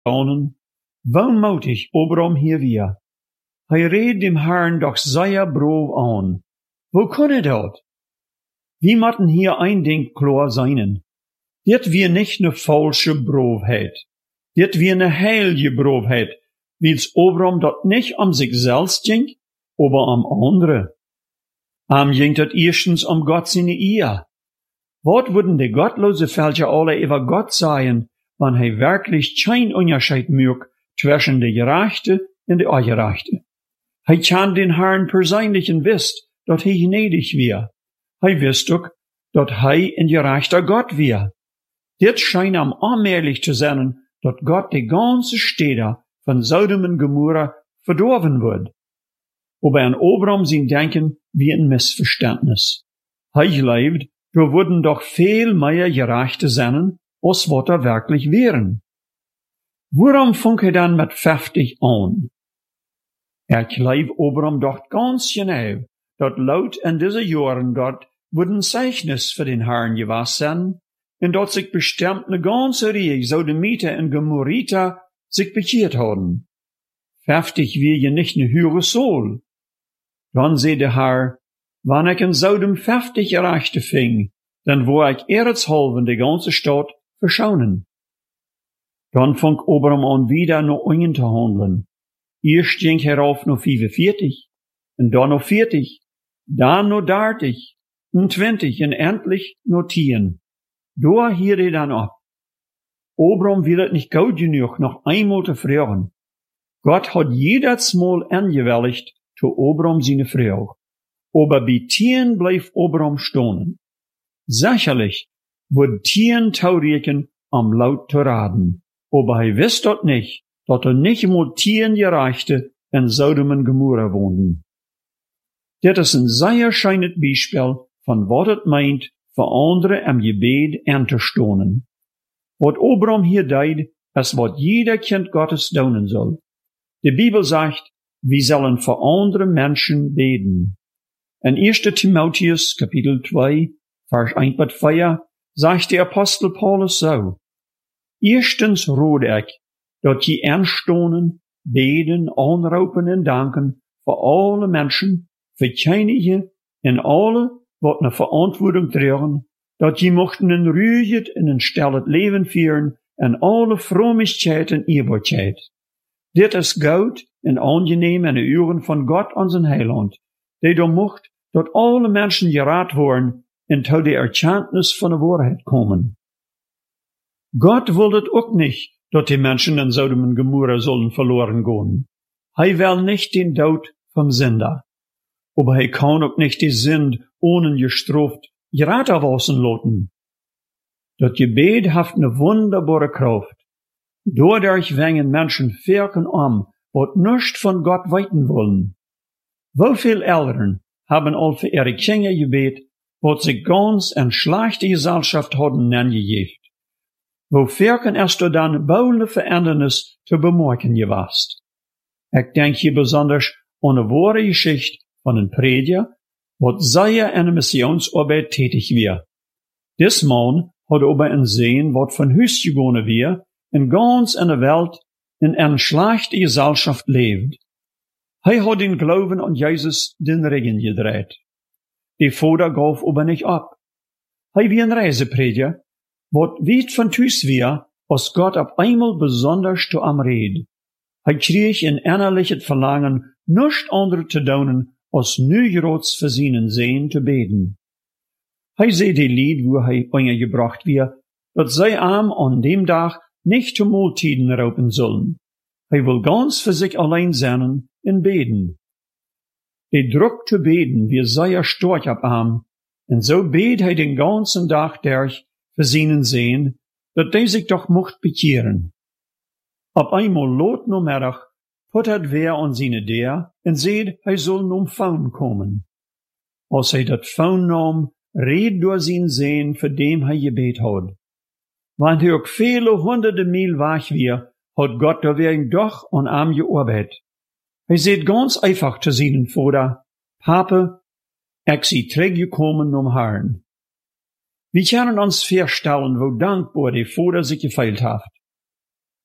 staunen, wohlmutig Abraham hier wir. Hij reed dem Herrn doch sehr brav an. Wo kann dat? Wir motten hier ein Ding klar seinen. Dit wir nicht ne falsche Bravheit. Dit wir ne heilige Bravheit, wie's Abraham dort nicht sich selbst ging, aber andere. Ging dat erstens Gott seine Ehe. Wat würden die gottlose Völker alle über Gott sagen, wenn hij wirklich kein Unterschied mögt zwischen der Gerechte und der Ungerechte? Hij kann den Herrn persönlichen wisst, dat hij gnädig wir. Hij wisst ook, dat hij ein gerechter Gott wir. Dit scheint allmählich zu sein, dat Gott die ganze Städte von Sodom und Gomorra verdorben wird. Aber an Abraham sein Denken wie ein Missverständnis. Hij lebt, da würden doch viel mehr Gerechte sein, als wat wirklich wären. Warum fing er dann mit 50 an? Gleich Abraham doch ganz genau, dat laut in diese Jahren dort würden Zeichnis für den Herrn gewesen sein, und dort sich bestimmt ne ganze Reihe Sodomiter und Gomorriter sich bekehrt haben. 50 wir je nicht ne höhere Sohl. Dann seh der Herr, wann ich in Sodom 50 Gerechte fing, dann wo ich erzhalben die ganze Stadt verschaunen. Dann fang Abraham an wieder noch ungen zu handeln. Erst ging herauf noch 45, und dann noch 40, dann noch 30, und 20, und endlich noch 10. Da hielt er dann ab. Abraham will es nicht gut genug, noch einmal zu fragen. Gott hat jedes Mal angewilligt zu Abraham seine Frau. Aber bei 10 bleib Abraham stehen. Sicherlich wird 10 taurigen am laut zu raten. Aber er wisst dort nicht, dass nicht mal 10 Gerechte in Sodom und Gomorra wohnten. Das ist ein sehr schönes Beispiel von was es meint, für andere am Gebet anzustohnen. Was Abraham hier deut, ist was jeder Kind Gottes tun soll. Die Bibel sagt, wir sollen für andere Menschen beten. In 1. Timotheus, Kapitel 2, Vers 1 bis 4, sagt der Apostel Paulus so: Erstens rode ich, dat je anstonen, beten, anroepen en danken für alle Menschen, für Könige en alle, wat ne Verantwortung tragen, dat je mochten een ruhig en een stellig Leben führen, en alle Frömmigkeit en Ehrbarkeit. Dit is goed en angenehm in de Ohren von Gott unseren Heiland, die da mocht, dat alle Menschen geraad worden en tot de Erkenntnis von der Wahrheit kommen. Gott wollte auch nicht, dass die Menschen in Sodom und Gomorra sollen verloren gehen. Er will nicht den Tod vom Sünder. Aber er kann auch nicht die Sünd ohne gestraft gerade wassen lassen. Das Gebet hat eine wunderbare Kraft. Dadurch wengen Menschen Ferken wat nicht von Gott weiten wollen. Wie viele Eltern haben all für ihre Kinder gebet, wat sich ganz in schlechte Gesellschaft hadden angegeben. Wo Ferken erst dann bauende Verändernis zu bemerken gewesen. Ich denke hier besonders an eine wahre Geschichte von einem Prediger, wat sehr in der Missionsarbeit tätig war. Dis Mann hat aber ein Sehen, wat von Hüs gegangen war, in ganz in der Welt in einer schlechten Gesellschaft lebt. Er hat den Glauben an Jesus den Regen gedreht. Die Vater gab aber nicht ab. Er war ein Reiseprediger, wat weit von Tüs war, als Gott auf einmal besonders zu am Red. Er krieg ein innerliches Verlangen, nichts anderes zu tun, als nügerots für seinen Sehen zu beten. Er seh die Lied, wo er eingebracht wird, dass sei an dem Tag nicht zu Mahltiden raupen sollen. Er will ganz für sich allein sein und beten. Der Druck zu beten wird sehr stark ab und so bet er den ganzen Tag durch für seinen Sehen, dass der sich doch mocht bekehren. Ab einmal lot no Mittag puttert wer an seine Deur und seht, er soll nun Faun kommen. Als er dat Faun nahm, red durch sein Sehen, für dem er gebet hat. Wenn er auch viele hunderte Mil weg war, hat Gott da wegen doch an ihm gearbeitet. Er seht ganz einfach zu seinen Vater: Papa, ich sie zurückgekommen um Herrn. Wir können uns vorstellen, wo dankbar der Vater sich gefeilt hat.